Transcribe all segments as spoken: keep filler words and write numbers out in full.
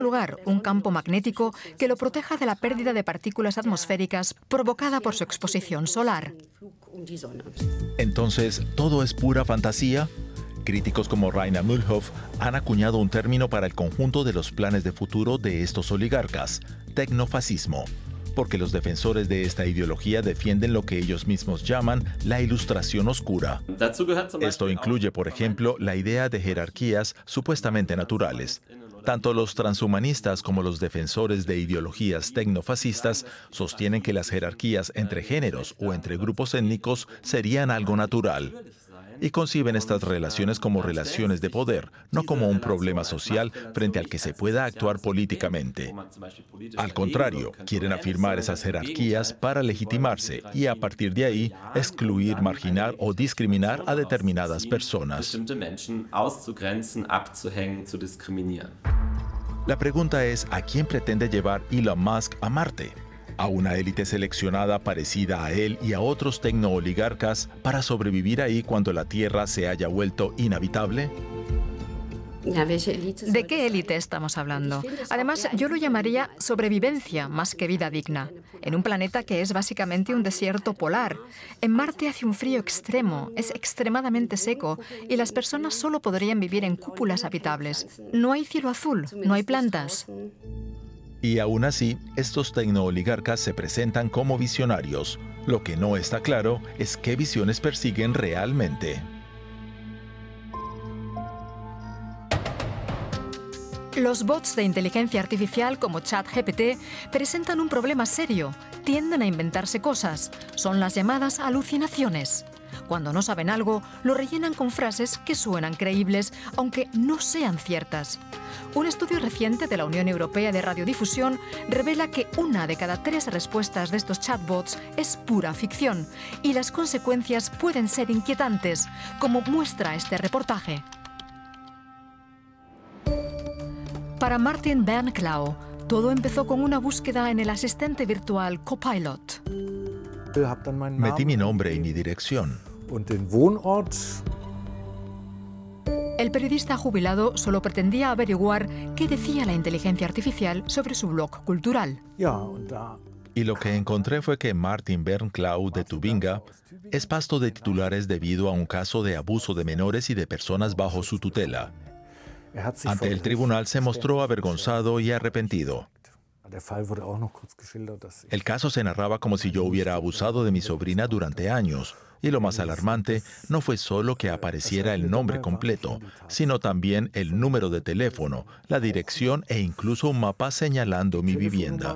lugar, un campo magnético que lo proteja de la pérdida de partículas atmosféricas provocada por su exposición solar. Entonces, ¿todo es pura fantasía? Críticos como Rainer Mühlhoff han acuñado un término para el conjunto de los planes de futuro de estos oligarcas: tecnofascismo, porque los defensores de esta ideología defienden lo que ellos mismos llaman la ilustración oscura. Esto incluye, por ejemplo, la idea de jerarquías supuestamente naturales. Tanto los transhumanistas como los defensores de ideologías tecnofascistas sostienen que las jerarquías entre géneros o entre grupos étnicos serían algo natural, y conciben estas relaciones como relaciones de poder, no como un problema social frente al que se pueda actuar políticamente. Al contrario, quieren afirmar esas jerarquías para legitimarse y a partir de ahí excluir, marginar o discriminar a determinadas personas. La pregunta es, ¿a quién pretende llevar Elon Musk a Marte? ¿A una élite seleccionada parecida a él y a otros tecnooligarcas para sobrevivir ahí cuando la Tierra se haya vuelto inhabitable? ¿De qué élite estamos hablando? Además, yo lo llamaría sobrevivencia más que vida digna, en un planeta que es básicamente un desierto polar. En Marte hace un frío extremo, es extremadamente seco y las personas solo podrían vivir en cúpulas habitables. No hay cielo azul, no hay plantas. Y aún así, estos tecnooligarcas se presentan como visionarios. Lo que no está claro es qué visiones persiguen realmente. Los bots de inteligencia artificial como ChatGPT presentan un problema serio. Tienden a inventarse cosas. Son las llamadas alucinaciones. Cuando no saben algo, lo rellenan con frases que suenan creíbles, aunque no sean ciertas. Un estudio reciente de la Unión Europea de Radiodifusión revela que una de cada tres respuestas de estos chatbots es pura ficción, y las consecuencias pueden ser inquietantes, como muestra este reportaje. Para Martin Bernklau, todo empezó con una búsqueda en el asistente virtual Copilot. Metí mi nombre y mi dirección. El periodista jubilado solo pretendía averiguar qué decía la inteligencia artificial sobre su blog cultural. Y lo que encontré fue que Martin Bernklau de Tubinga es pasto de titulares debido a un caso de abuso de menores y de personas bajo su tutela. Ante el tribunal se mostró avergonzado y arrepentido. El caso se narraba como si yo hubiera abusado de mi sobrina durante años. Y lo más alarmante no fue solo que apareciera el nombre completo, sino también el número de teléfono, la dirección e incluso un mapa señalando mi vivienda.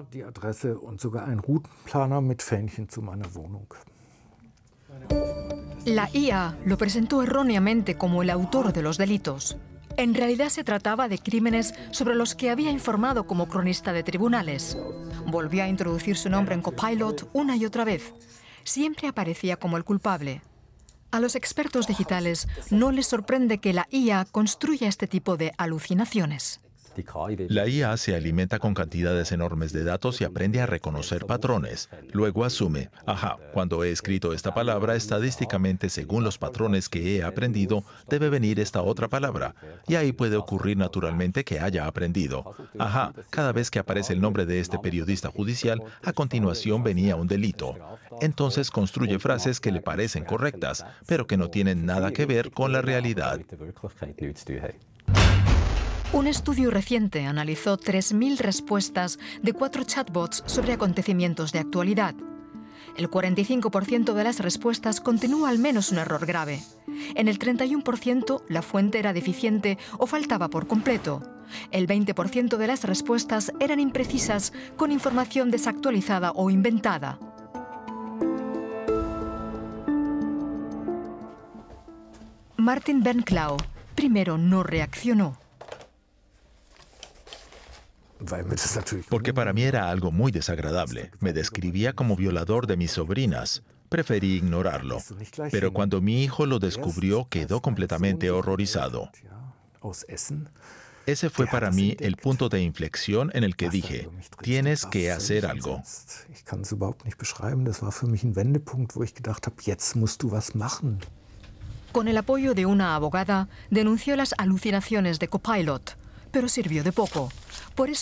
La I A lo presentó erróneamente como el autor de los delitos. En realidad se trataba de crímenes sobre los que había informado como cronista de tribunales. Volvió a introducir su nombre en Copilot una y otra vez. Siempre aparecía como el culpable. A los expertos digitales no les sorprende que la I A construya este tipo de alucinaciones. La I A se alimenta con cantidades enormes de datos y aprende a reconocer patrones. Luego asume, ajá, cuando he escrito esta palabra, estadísticamente, según los patrones que he aprendido, debe venir esta otra palabra. Y ahí puede ocurrir naturalmente que haya aprendido. Ajá, cada vez que aparece el nombre de este periodista judicial, a continuación venía un delito. Entonces construye frases que le parecen correctas, pero que no tienen nada que ver con la realidad. Un estudio reciente analizó tres mil respuestas de cuatro chatbots sobre acontecimientos de actualidad. El cuarenta y cinco por ciento de las respuestas contenía al menos un error grave. En el treinta y uno por ciento la fuente era deficiente o faltaba por completo. El veinte por ciento de las respuestas eran imprecisas, con información desactualizada o inventada. Martin Bernklau primero no reaccionó. Porque para mí era algo muy desagradable. Me describía como violador de mis sobrinas. Preferí ignorarlo. Pero cuando mi hijo lo descubrió, quedó completamente horrorizado. Ese fue para mí el punto de inflexión en el que dije, tienes que hacer algo. Con el apoyo de una abogada, denunció las alucinaciones de Copilot, pero sirvió de poco. Por eso